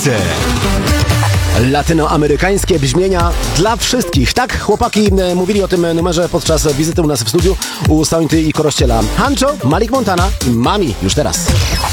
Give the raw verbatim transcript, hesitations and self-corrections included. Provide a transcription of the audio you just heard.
Mixer. Latynoamerykańskie brzmienia dla wszystkich. Tak chłopaki mówili o tym numerze podczas wizyty u nas w studiu u Sointy i Korościela. Hancho, Malik Montana i Mami już teraz.